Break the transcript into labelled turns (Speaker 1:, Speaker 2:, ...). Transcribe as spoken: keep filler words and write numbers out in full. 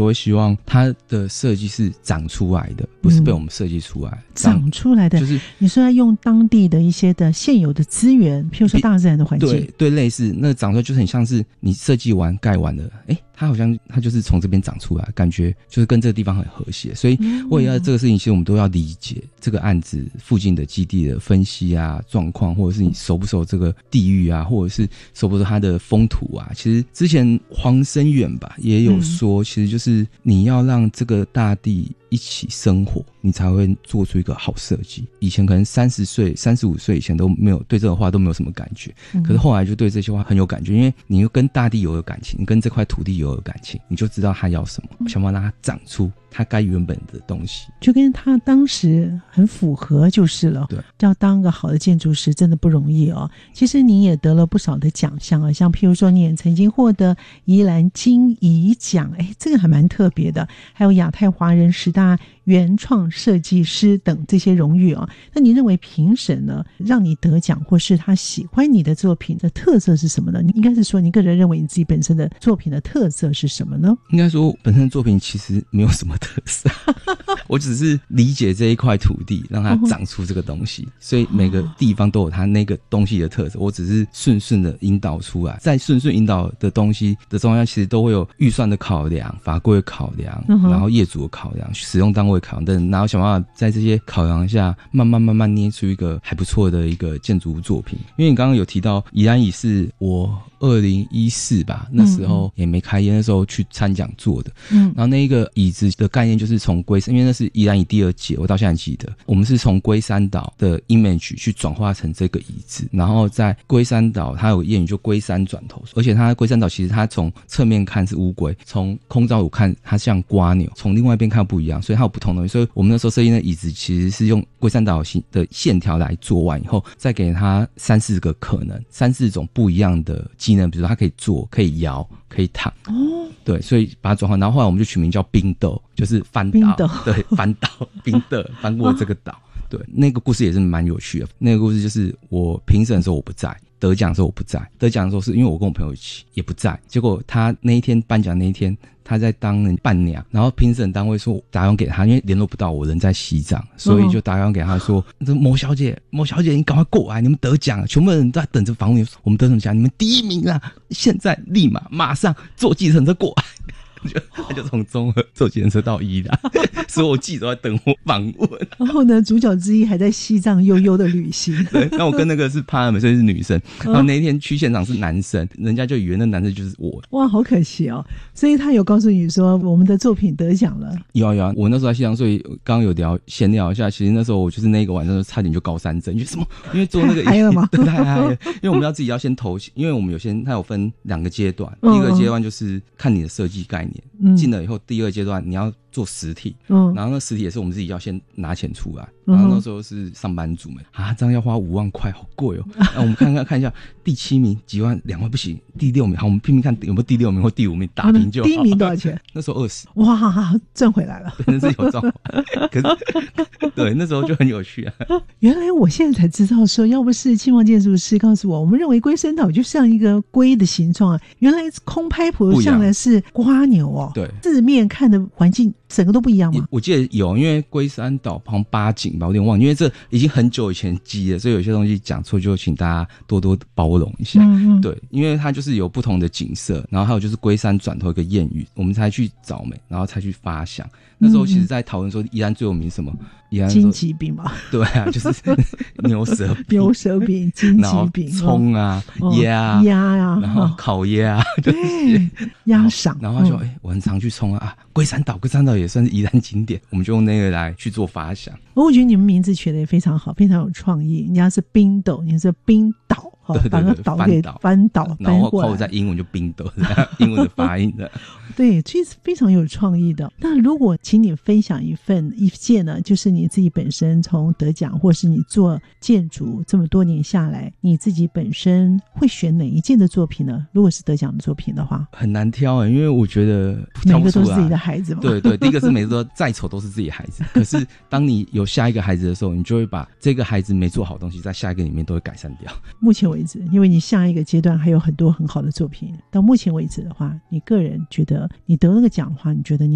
Speaker 1: 会希望它的设计是长出来的，不是被我们设计出来、嗯、
Speaker 2: 长出来的，
Speaker 1: 就是
Speaker 2: 你说要用当地的一些的现有的资源，譬如说大自然的环境，
Speaker 1: 对对，类似那长出来就是很像是你设计完盖完了，哎，它好像它就是从这边长出来，感觉就是跟这个地方很和谐。所以为了这个事情，其实我们都要理解这个案子附近的基地的分析啊、状况，或者是你熟不熟这个地域啊，或者是熟不熟它的风土啊。其实之前黄生远吧也有说，其实就是你要让这个大地一起生活，你才会做出一个好设计。以前可能三十岁、三十五岁以前都没有对这个话都没有什么感觉，可是后来就对这些话很有感觉，因为你又跟大地有了感情，你跟这块土地有了感情，你就知道他要什么，想办法让它长出它该原本的东西，
Speaker 2: 就跟他当时很符合就是了。
Speaker 1: 对，
Speaker 2: 要当个好的建筑师真的不容易哦。其实你也得了不少的奖项啊，像譬如说你也曾经获得宜兰金怡奖，哎，这个还蛮特别的，还有亚太华人十大原创设计师等这些荣誉啊。那你认为评审呢让你得奖，或是他喜欢你的作品的特色是什么呢？你应该是说你个人认为你自己本身的作品的特色是什么呢？
Speaker 1: 应该说本身的作品其实没有什么特色我只是理解这一块土地让它长出这个东西、哦、所以每个地方都有它那个东西的特色，我只是顺顺的引导出来，在顺顺引导的东西的中央其实都会有预算的考量、法规的考量、嗯、然后业主的考量、使用单位考量等，然后想办法在这些考量下慢慢慢慢捏出一个还不错的一个建筑作品。因为你刚刚有提到宜兰椅是我二零一四吧，那时候也没开业，那时候去参讲做的，嗯，然后那一个椅子的概念就是从龟山，因为那是宜兰椅第二届，我到现在记得，我们是从龟山岛的 image 去转化成这个椅子，然后在龟山岛它有谚语就龟山转头，而且它龟山岛其实它从侧面看是乌龟，从空照图看它像蝸牛，从另外一边看不一样，所以它有不同的东西。所以我们那时候设计的椅子其实是用龟山岛的线条来做完以后，再给它三四个可能，三四种不一样的机能，比如说它可以坐、可以摇、可以躺。哦，对，所以把它转换，然后后来我们就取名叫冰豆，就是翻岛，对，翻岛，冰豆，翻过这个岛。哦，对，那个故事也是蛮有趣的。那个故事就是我评审的时候我不在，得奖的时候我不在，得奖的时候是因为我跟我朋友一起也不在，结果他那一天颁奖那一天他在当伴娘，然后评审单位说打电话给他，因为联络不到我，人在西藏，所以就打电话给他说、哦、某小姐某小姐你赶快过来，你们得奖了，全部人都在等着访问，我们得什么奖，你们第一名啦，现在立马马上坐计程车过来就他就从中和坐计程车到宜兰所有记者都在等我访问，
Speaker 2: 然后呢主角之一还在西藏悠悠的旅行
Speaker 1: 对，那我跟那个是帕尔美，所以是女生，然后那一天去现场是男生，人家就以为那男生就是我。
Speaker 2: 哇，好可惜哦。所以他有告诉你说我们的作品得奖了？有
Speaker 1: 有，我那时候在西藏，所以刚刚有聊闲聊一下，其实那时候我就是那个晚上就差点就高山症，因为什么？因为做那个
Speaker 2: 太嗨了吗？
Speaker 1: 对，太嗨了，因为我们要自己要先投，因为我们有些它有分两个阶段，第一个阶段就是看你的设计概念，嗯，进了以后第二个阶段你要做实体，嗯，然后那实体也是我们自己要先拿钱出来，然后那时候是上班族们啊，这样要花五万块，好贵哦。然后我们看看看一下，第七名几万，两万不行，第六名好，我们拼命看有没有第六名或第五名打平就好。
Speaker 2: 第一名多少钱？
Speaker 1: 那时候二十。
Speaker 2: 哇，赚回来了，
Speaker 1: 真的是有赚回来。可是对，那时候就很有趣啊。
Speaker 2: 原来我现在才知道说，要不是庆旺建筑师告诉我，我们认为龟山岛就像一个龟的形状啊，原来空拍图上来是蝸牛哦。
Speaker 1: 对，
Speaker 2: 字面看的环境整个都不一样吗？
Speaker 1: 我记得有，因为龟山岛好像八景吧，我有点忘了，因为这已经很久以前记了，所以有些东西讲错就请大家多多包容一下。嗯嗯，对，因为它就是有不同的景色，然后还有就是龟山转头一个谚语，我们才去找美，然后才去发想。那时候其实在讨论说宜兰最有名什么？宜兰
Speaker 2: 金桔饼吧？
Speaker 1: 对啊，就是牛舌饼、
Speaker 2: 牛舌饼、金桔饼、
Speaker 1: 葱啊、鸭、
Speaker 2: 鸭啊，
Speaker 1: 然后烤鸭，
Speaker 2: 对，鸭赏。
Speaker 1: 然后就哎、欸，我很常去冲啊，啊，龟山岛，龟山岛也算是宜兰景点，我们就用那个来去做发想。
Speaker 2: 我觉得你们名字取得也非常好，非常有创意。人家是冰斗，你是冰岛。
Speaker 1: 对对对，
Speaker 2: 把那个岛给翻倒，
Speaker 1: 然后后在英文就冰斗，英文的发音的。
Speaker 2: 对，其实非常有创意的。那如果请你分享一份一件呢，就是你自己本身从得奖，或是你做建筑这么多年下来，你自己本身会选哪一件的作品呢？如果是得奖的作品的话，
Speaker 1: 很难挑啊、欸，因为我觉得
Speaker 2: 每个都是自己的孩子嘛。
Speaker 1: 对对，第一个是每个都再丑都是自己孩子，可是当你有下一个孩子的时候，你就会把这个孩子没做好的东西，在下一个里面都会改善掉。
Speaker 2: 目前为止，因为你下一个阶段还有很多很好的作品，到目前为止的话，你个人觉得你得那个奖的话，你觉得你